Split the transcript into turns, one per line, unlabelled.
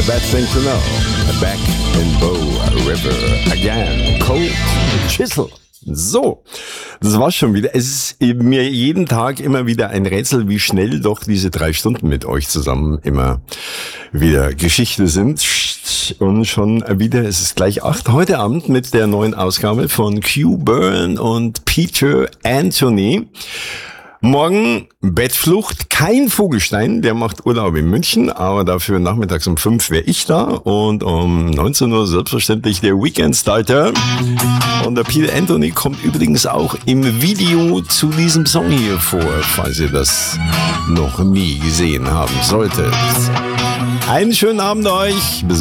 bad thing to know. Back in Bow River again. Cold Chisel. So, das war's schon wieder. Es ist mir jeden Tag immer wieder ein Rätsel, wie schnell doch diese 3 Stunden mit euch zusammen immer wieder Geschichte sind. Und schon wieder, es ist gleich 8 heute Abend mit der neuen Ausgabe von Q Burn und Peter Anthony. Morgen Bettflucht, kein Vogelstein, der macht Urlaub in München, aber dafür nachmittags um 5 wäre ich da und um 19 Uhr selbstverständlich der Weekend Starter. Und der Peter Anthony kommt übrigens auch im Video zu diesem Song hier vor, falls ihr das noch nie gesehen haben solltet. Einen schönen Abend euch. Bis